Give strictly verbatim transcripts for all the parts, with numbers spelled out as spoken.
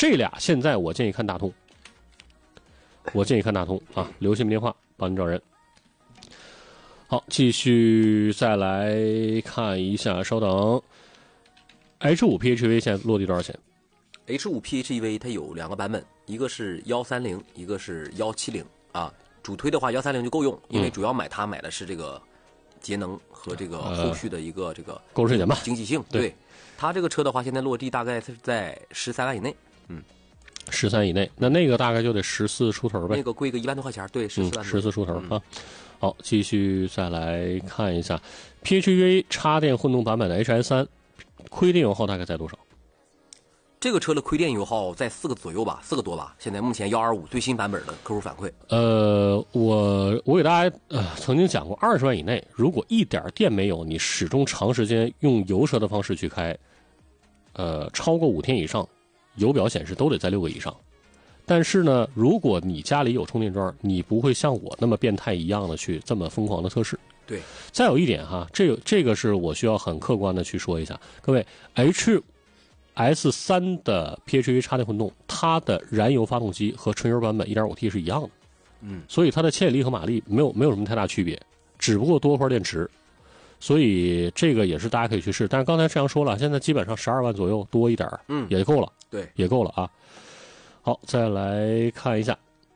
这俩现在我建议看大通，我建议看大通啊，留下电话帮您找人。好，继续再来看一下，稍等。H 五 P H E V 现在落地多少钱 ？H 五 P H E V 它有两个版本，一个是一三零，一个是一七零啊。主推的话一三零就够用，因为主要买它买的是这个节能和这个后续的一个这个购置税减吧， 经济性。对，对它这个车的话，现在落地大概是在十三万以内。嗯， 十三以内，那那个大概就得十四出头呗。 那个贵个一万多块钱，对，十四万， 十四出头啊。嗯好，继续再来看一下 P H E V 插电混动版本的 H S 三，亏电油耗大概在多少？ 这个车的亏电油耗在四个左右吧，四个多吧。现在目前一二五最新版本的客户反馈。 呃，我我给大家呃曾经讲过，二十万以内，如果一点电没有，你始终长时间用油车的方式去开，呃，超过五天以上，油表显示都得在六个以上。但是呢，如果你家里有充电桩，你不会像我那么变态一样的去这么疯狂的测试。 对。 再有一点哈，这个这个是我需要很客观的去说一下，各位 H S 三 的 P H E V 插电混动，它的燃油发动机和纯油版本 一点五 T 是一样的。 嗯。 所以它的牵引力和马力没有没有什么太大区别，只不过多块电池。所以这个也是大家可以去试。但是刚才这样说了，现在基本上十二万左右多一点， 嗯， 也够了。 对， 也够了啊。好，再来看一下，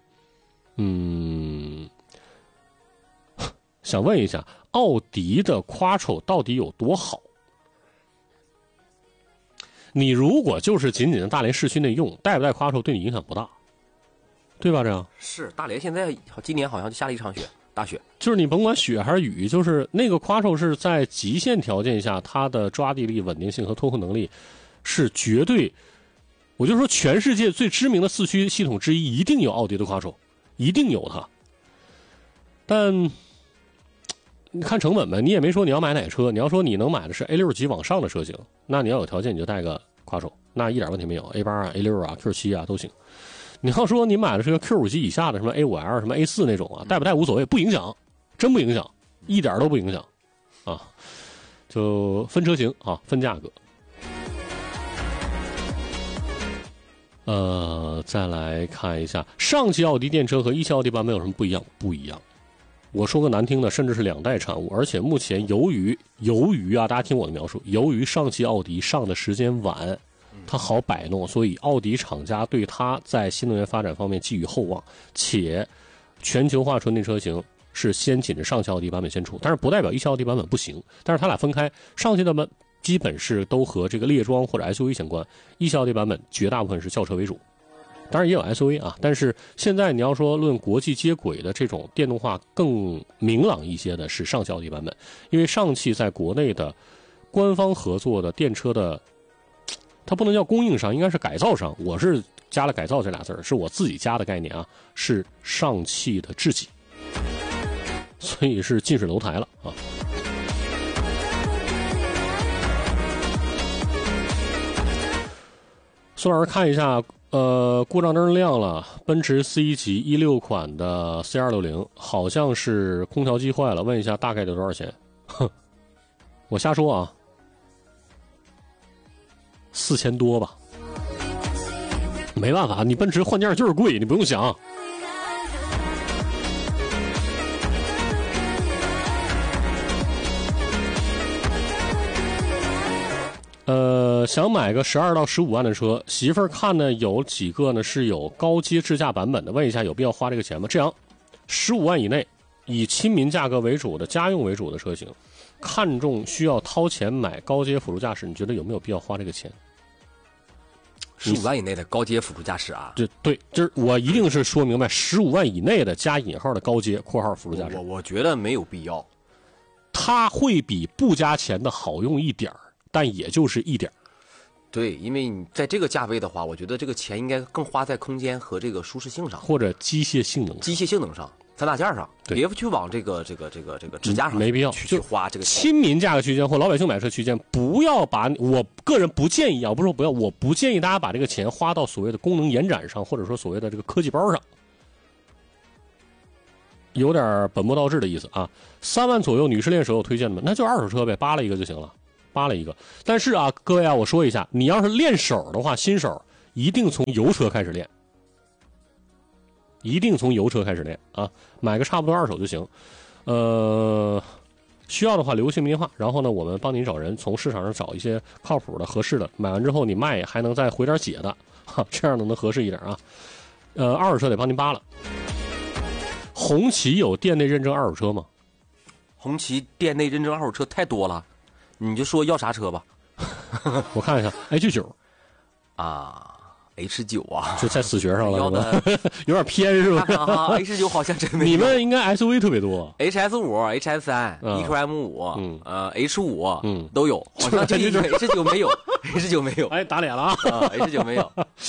嗯，想问一下，奥迪的 Quattro 到底有多好？你如果就是仅仅的大连市区内用，带不带 Quattro 对你影响不大，对吧？这样是大连现在今年好像就下了一场雪，大雪。 就是你甭管雪还是雨，就是那个 Quattro 是在极限条件下，它的抓地力、稳定性和脱困能力是绝对。我就说，全世界最知名的四驱系统之一，一定有奥迪的 Quattro， 一定有它。但你看成本呗，你也没说你要买哪车，你要说你能买的是 A 六 级往上的车型，那你要有条件你就带个 Quattro， 那一点问题没有 ，A 八 啊、A 六 啊、Q 七 啊都行。你要说你买的是个 Q 五 级以下的，什么 A 五 L、什么 A 四 那种啊，带不带无所谓，不影响，真不影响，一点都不影响啊。就分车型啊，分价格。呃，再来看一下上汽奥迪电车和一汽奥迪版本有什么不一样？不一样。我说个难听的，甚至是两代产物。而且目前由于由于啊，大家听我的描述，由于上汽奥迪上的时间晚，它好摆弄，所以奥迪厂家对它在新能源发展方面寄予厚望，且全球化纯电车型是先紧着上汽奥迪版本先出，但是不代表一汽奥迪版本不行。但是它俩分开，上汽的版基本是都和这个列装或者 S U V 相关，一汽奥迪版本绝大部分是轿车为主，当然也有 S U V 啊。但是现在你要说论国际接轨的这种电动化更明朗一些的是上汽奥迪版本，因为上汽在国内的官方合作的电车的，它不能叫供应商，应该是改造商。我是加了改造这俩字儿，是我自己加的概念啊，是上汽的智己，所以是近水楼台了啊。苏老师看一下，呃，故障灯亮了，奔驰 C 级一六款的 C 二六零好像是空调机坏了，问一下大概得多少钱？哼，我瞎说啊，四千多吧。没办法，你奔驰换件就是贵，你不用想。呃，想买个十二到十五万的车，媳妇儿看呢有几个呢是有高阶智驾版本的，问一下有必要花这个钱吗？这样，十五万以内，以亲民价格为主的家用为主的车型，看重需要掏钱买高阶辅助驾驶，你觉得有没有必要花这个钱？ 十五万以内的高阶辅助驾驶啊？ 对对，就是我一定是说明白，十五万以内的加引号的高阶（括号辅助驾驶）， 我我觉得没有必要， 它会比不加钱的好用一点儿。但也就是一点， 对，因为你在这个价位的话，我觉得这个钱应该更花在空间和这个舒适性上， 或者机械性能上、 机械性能上、三大件上，别去往这个这个这个这个支架上， 没必要去去花这个钱。 亲民价格区间或老百姓买车区间，不要把我个人不建议啊，我不是说不要，我不建议大家把这个钱花到所谓的功能延展上，或者说所谓的这个科技包上。有点本末倒置的意思啊！三万左右女士练手有推荐的吗？那就二手车呗，扒拉一个就行了。扒了一个，但是啊，各位啊，我说一下，你要是练手的话，新手一定从油车开始练，一定从油车开始练啊，买个差不多二手就行。呃，需要的话留姓名电话，然后呢，我们帮您找人从市场上找一些靠谱的、合适的，买完之后你卖还能再回点血的，哈，这样的能合适一点啊。呃，二手车得帮您扒了。红旗有店内认证二手车吗？ 红旗店内认证二手车太多了，你就说要啥车吧。 我看一下 H 九啊 ，H 九啊， 就在死穴上了， 要的有点偏是吧？ 看看哈 ，H 九好像真没有。 你们应该 S U V 特别多 ，H S 五、H S 三、 嗯 E Q M 五， 嗯呃 H 五， 嗯都有，好像就 H 九没有 ，H 九没有， 哎，打脸了啊啊 ，H 九没有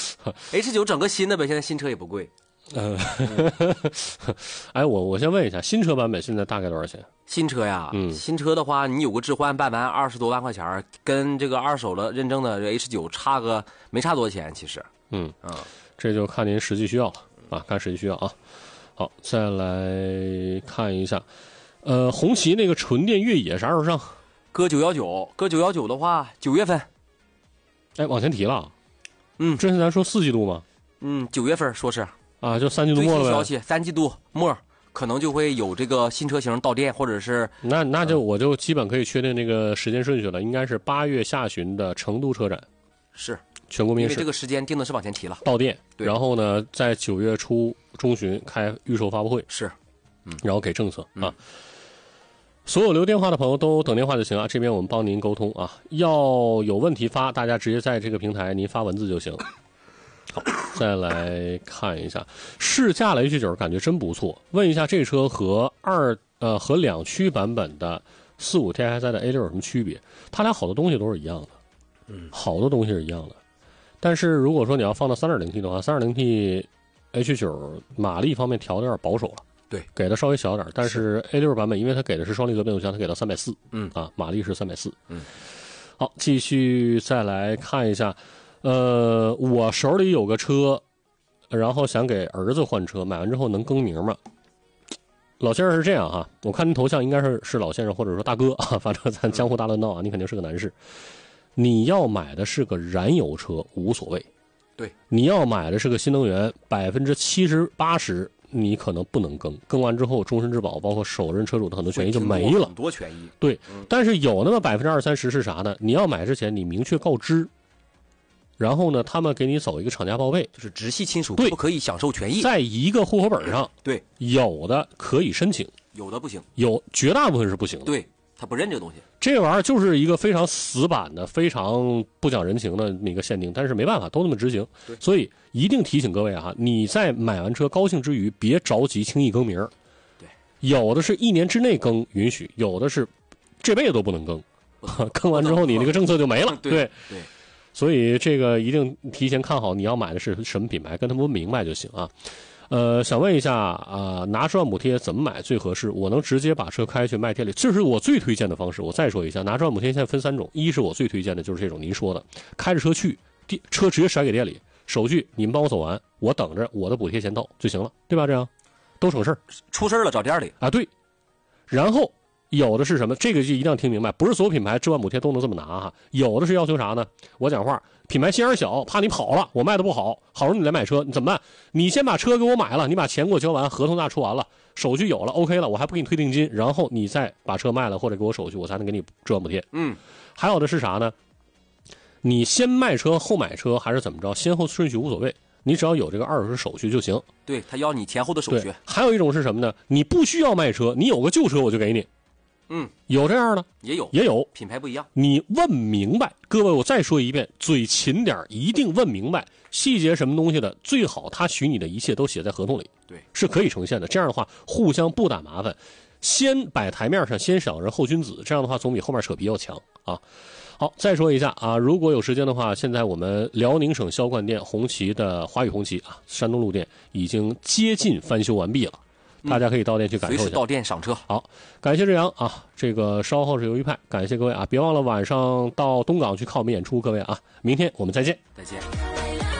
，H 九整个新的呗，现在新车也不贵。 嗯，哎，我我先问一下，新车版本现在大概多少钱？ 新车呀， 嗯新车的话，你有个置换办完二十多万块钱，跟这个二手的认证的 H 九差个没差多少钱，其实。 嗯嗯， 这就看您实际需要了啊，看实际需要啊。好，再来看一下，呃，红旗那个纯电越野啥时候上？ 搁九幺九，搁九幺九的话，九月份。 哎，往前提了。 嗯， 之前咱说四季度吗？ 嗯，九月份说是。 啊，就三季度最末了呗。 新消息，三季度末可能就会有这个新车型到店，或者是那那就我就基本可以确定这个时间顺序了，应该是八月下旬的成都车展， 是全国面试。 因为这个时间定的是往前提了， 到店， 对然后呢，在九月初中旬开预售发布会， 是， 然后给政策嗯啊。所有留电话的朋友都等电话就行啊，这边我们帮您沟通啊。要有问题发，大家直接在这个平台您发文字就行。好，再来看一下试驾了 H 九，感觉真不错。问一下，这车和二呃和两驱版本的四五 T I 三的 A 六有什么区别？它俩好多东西都是一样的， 嗯， 好多东西是一样的。但是如果说你要放到 三点零 T 的话 ，三点零 T H 九马力方面调的有点保守了， 对， 给的稍微小点。但是 A 六版本，因为它给的是双离合变速箱，它给到三百四， 嗯啊，马力是三百四， 嗯。 好，继续再来看一下。呃，我手里有个车，然后想给儿子换车，买完之后能更名吗？老先生是这样哈，我看您头像应该是是老先生或者说大哥啊，反正咱江湖大乱闹啊，你肯定是个男士。你要买的是个燃油车无所谓， 对， 你要买的是个新能源，百分之七十八十你可能不能更，更完之后终身质保，包括首任车主的很多权益就没了， 很多权益。 对， 嗯、 但是有那么百分之二三十是啥呢？你要买之前你明确告知。然后呢，他们给你走一个厂家报备， 就是直系亲属对不可以享受权益， 在一个户口本上， 对， 有的可以申请， 有的不行， 有绝大部分是不行的。 对，他不认这个东西。 这玩意儿就是一个非常死板的、非常不讲人情的那个限定，但是没办法，都那么执行。所以一定提醒各位啊，你在买完车高兴之余，别着急轻易更名。 对， 有的是一年之内更允许，有的是这辈子都不能更，更完之后你那个政策就没了。 对对。 对所以这个一定提前看好你要买的是什么品牌，跟他们问明白就行啊。呃，想问一下啊、呃，拿十万补贴怎么买最合适？我能直接把车开去卖店里，这是我最推荐的方式。我再说一下，拿十万补贴现在分三种，一是我最推荐的就是这种您说的，开着车去，车直接甩给店里，手续你们帮我走完，我等着我的补贴钱到就行了，对吧？这样都省事儿。 出事了找店里啊，对。然后有的是什么？这个就一定要听明白，不是所有品牌置换补贴都能这么拿哈。有的是要求啥呢？我讲话，品牌心眼小，怕你跑了，我卖的不好，好容易你来买车，你怎么办？你先把车给我买了，你把钱给我交完，合同那出完了，手续有了 ，OK 了，我还不给你退定金，然后你再把车卖了或者给我手续，我才能给你置换补贴。 嗯，还有的是啥呢？你先卖车后买车还是怎么着？先后顺序无所谓。你只要有这个二手车手续就行。 对，他要你前后的手续。 还有一种是什么呢？你不需要卖车，你有个旧车我就给你。 嗯， 有这样的， 也有， 也有， 品牌不一样。 你问明白，各位，我再说一遍，嘴勤点，一定问明白细节什么东西的，最好他许你的一切都写在合同里， 对， 是可以呈现的。这样的话，互相不打麻烦，先摆台面上，先小人后君子，这样的话总比后面扯皮要强啊。好，再说一下啊，如果有时间的话，现在我们辽宁省销冠店红旗的华宇红旗啊，山东路店已经接近翻修完毕了。大家可以到店去感受一下， 随时到店赏车。 好，感谢志阳啊，这个稍后是游一派，感谢各位啊，别忘了晚上到东港去看我们演出，各位啊，明天我们再见， 再见。